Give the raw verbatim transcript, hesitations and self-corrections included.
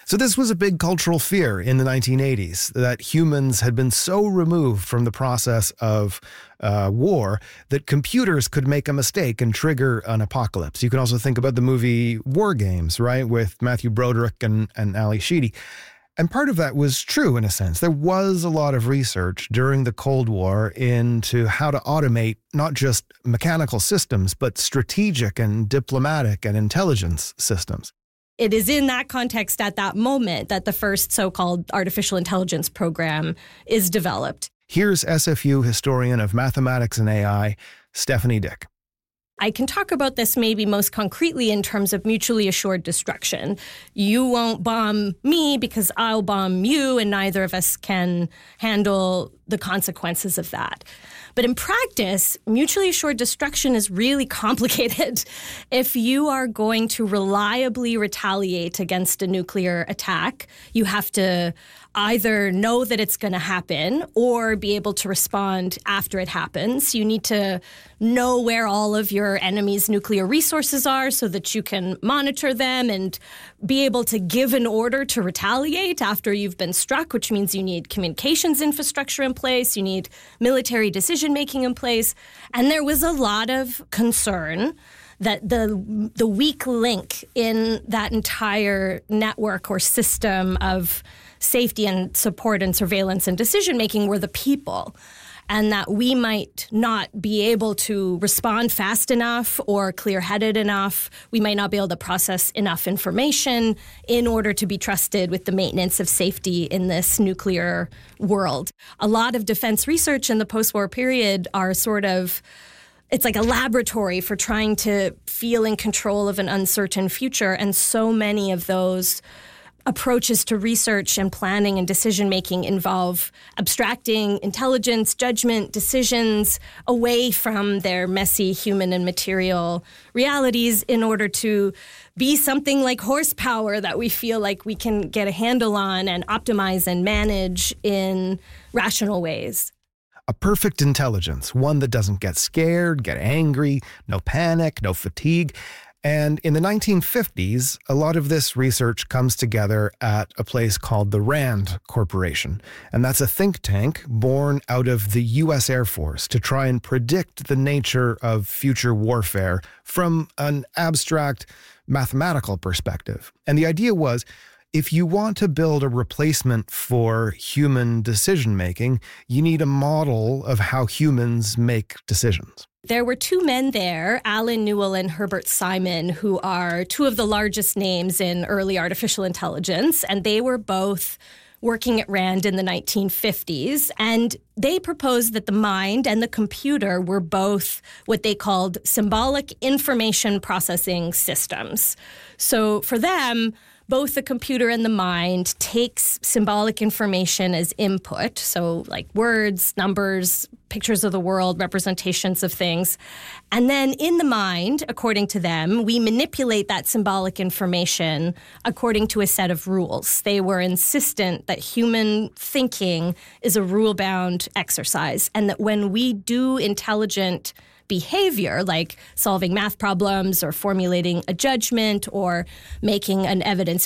So this was a big cultural fear in the nineteen eighties, that humans had been so removed from the process of uh, war that computers could make a mistake and trigger an apocalypse. You can also think about the movie War Games, right, with Matthew Broderick and, and Ali Sheedy. And part of that was true in a sense. There was a lot of research during the Cold War into how to automate not just mechanical systems, but strategic and diplomatic and intelligence systems. It is in that context at that moment that the first so-called artificial intelligence program is developed. Here's S F U historian of mathematics and A I, Stephanie Dick. I can talk about this maybe most concretely in terms of mutually assured destruction. You won't bomb me because I'll bomb you, and neither of us can handle the consequences of that. But in practice, mutually assured destruction is really complicated. If you are going to reliably retaliate against a nuclear attack, you have to either know that it's going to happen or be able to respond after it happens. You need to know where all of your enemy's nuclear resources are so that you can monitor them and be able to give an order to retaliate after you've been struck, which means you need communications infrastructure in place, you need military decision-making in place. And there was a lot of concern that the the weak link in that entire network or system of safety and support and surveillance and decision-making were the people, and that we might not be able to respond fast enough or clear-headed enough. We might not be able to process enough information in order to be trusted with the maintenance of safety in this nuclear world. A lot of defense research in the post-war period are sort of It's like a laboratory for trying to feel in control of an uncertain future, and so many of those approaches to research and planning and decision-making involve abstracting intelligence, judgment, decisions away from their messy human and material realities in order to be something like horsepower that we feel like we can get a handle on and optimize and manage in rational ways. A perfect intelligence, one that doesn't get scared, get angry, no panic, no fatigue. And in the nineteen fifties, a lot of this research comes together at a place called the RAND Corporation. And that's a think tank born out of the U S Air Force to try and predict the nature of future warfare from an abstract mathematical perspective. And the idea was, if you want to build a replacement for human decision-making, you need a model of how humans make decisions. There were two men there, Alan Newell and Herbert Simon, who are two of the largest names in early artificial intelligence, and they were both working at RAND in the nineteen fifties, and they proposed that the mind and the computer were both what they called symbolic information processing systems. So for them, both the computer and the mind takes symbolic information as input, so like words, numbers, pictures of the world, representations of things. And then in the mind, according to them, we manipulate that symbolic information according to a set of rules. They were insistent that human thinking is a rule-bound exercise, and that when we do intelligent behavior, like solving math problems or formulating a judgment or making an evidence